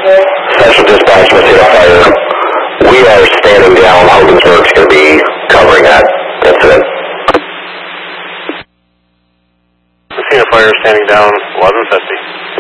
Central Dispatch, Mosquito Fire. We are standing down. Hogansburg's going to be covering that incident. Mosquito Fire standing down, 1150.